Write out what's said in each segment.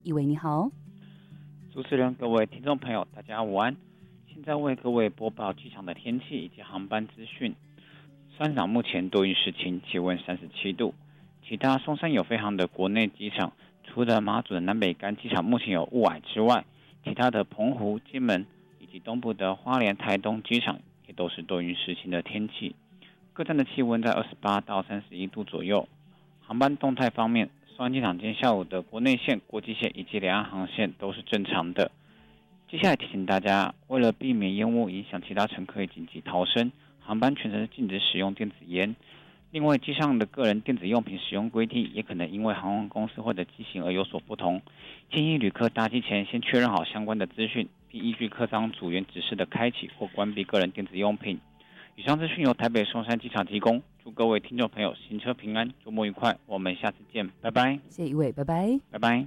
一伟你好。 主持人、各位听众朋友，大家午安。现在为各位播报机场的天气以及航班资讯。山场目前多云时晴，气温37度。其他松山有飞航的国内机场，除了马祖的南北竿机场目前有雾霭之外，其他的澎湖、金门以及东部的花莲、台东机场也都是多云时晴的天气。各站的气温在28到31度左右。航班动态方面，松山机场今天下午的国内线、国际线以及两岸航线都是正常的。接下来提醒大家，为了避免烟雾影响其他乘客紧急逃生，航班全程禁止使用电子烟。另外，机上的个人电子用品使用规定也可能因为航空公司或者机型而有所不同。建议旅客搭机前先确认好相关的资讯，并依据客舱组员指示的开启或关闭个人电子用品。以上资讯由台北松山机场提供，祝各位听众朋友行车平安，周末愉快，我们下次见，拜拜。 谢谢一伟，拜拜， 拜拜。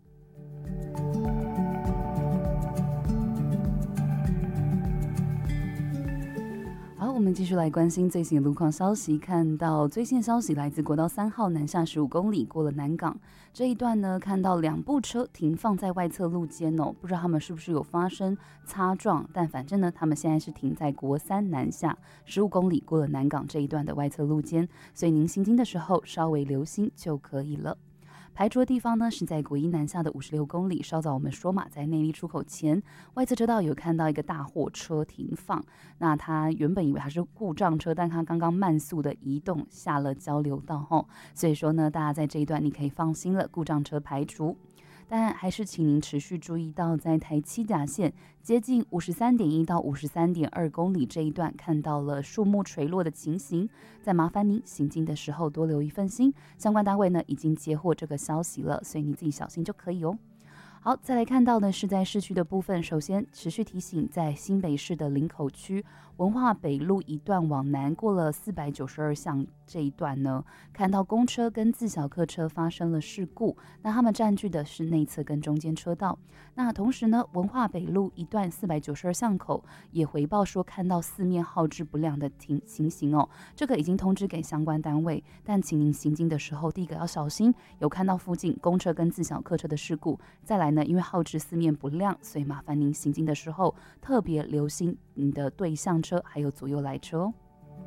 好，我们继续来关心最新的路况消息。看到最新消息来自国道3号南下15公里，过了南港这一段呢，看到2部车停放在外侧路肩哦，不知道他们是不是有发生擦撞，但反正呢，他们现在是停在国3南下15公里，过了南港这一段的外侧路肩，所以您行经的时候稍微留心就可以了。排除的地方呢是在国一南下的56公里，稍早我们说嘛，在内坜出口前外侧车道有看到一个大货车停放，那他原本以为它是故障车，但他刚刚慢速的移动下了交流道后，所以说呢，大家在这一段你可以放心了，故障车排除。但还是请您持续注意到，在台七甲线接近53.1到53.2公里这一段，看到了树木垂落的情形，再麻烦您行进的时候多留一份心。相关单位呢已经接获这个消息了，所以你自己小心就可以哦。好，再来看到的是在市区的部分，首先持续提醒，在新北市的林口区文化北路一段往南过了492巷这一段呢，看到公车跟自小客车发生了事故，那他们占据的是内侧跟中间车道。那同时呢，文化北路一段492巷口也回报说看到四面号志不亮的情形哦，这个已经通知给相关单位，但请您行经的时候，第一个要小心有看到附近公车跟自小客车的事故，再来呢，因为号志四面不亮，所以麻烦您行经的时候特别留心你的对向车还有左右来车哦。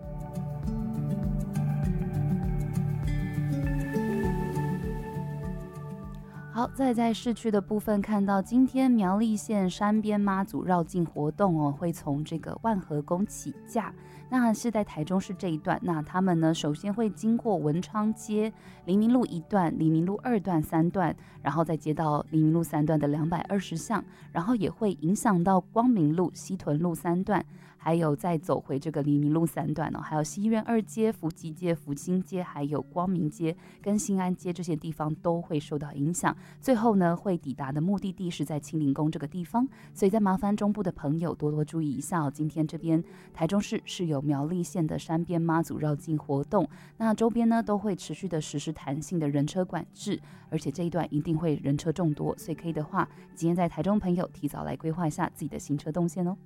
好，再在市区的部分看到，今天苗栗县山边妈祖绕境活动哦，会从这个万和宫起驾，那是在台中市这一段。那他们呢，首先会经过文昌街、黎明路1段、黎明路2段、3段，然后再接到黎明路3段的220巷，然后也会影响到光明路、西屯路3段，还有再走回这个黎明路3段哦，还有西苑2街、福吉街、福清街，还有光明街跟新安街这些地方都会受到影响。最后呢，会抵达的目的地是在清林宫这个地方，所以在麻烦中部的朋友多多注意一下哦。今天这边台中市是有苗栗县的山边妈祖绕境活动，那周边呢都会持续的实施弹性的人车管制，而且这一段一定会人车众多，所以可以的话，今天在台中朋友提早来规划一下自己的行车动线哦。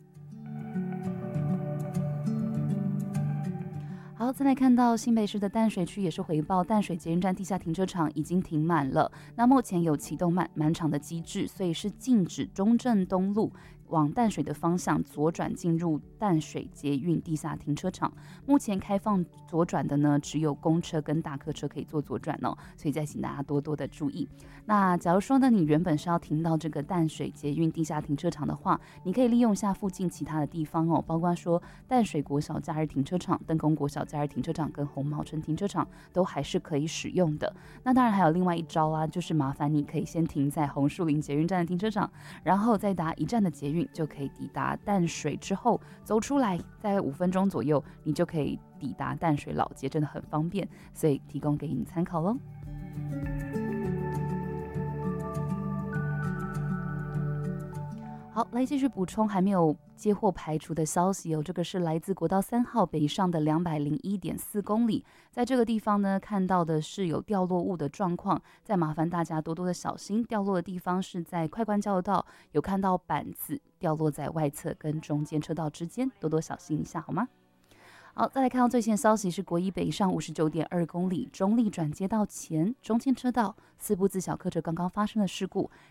好，再来看到新北市的淡水区也是回报，淡水捷运站地下停车场已经停满了，那目前有启动满场的机制，所以是禁止中正东路往淡水的方向左转进入淡水捷运地下停车场。目前开放左转的呢，只有公车跟大客车可以做左转哦，所以再请大家多多的注意。那假如说呢，你原本是要停到这个淡水捷运地下停车场的话，你可以利用一下附近其他的地方哦，包括说淡水国小假日停车场、邓公国小假日停车场跟红毛城停车场都还是可以使用的。那当然还有另外一招啊，就是麻烦你可以先停在红树林捷运站的停车场，然后再搭一站的捷运就可以抵达淡水，之后走出来大概5分钟左右，你就可以抵达淡水老街，真的很方便，所以提供给你参考咯。好，来继续补充还没有接获排除的消息哦，这个是来自国道3号北上的201.4公里，在这个地方呢，看到的是有掉落物的状况，再麻烦大家多多的小心。掉落的地方是在快关交流道，有看到板子掉落在外侧跟中间车道之间，多多小心一下好吗？好，再来看到最新的消息是国一北上59.2公里，中立转接道前中间车道4部自小客车刚刚发生了事故，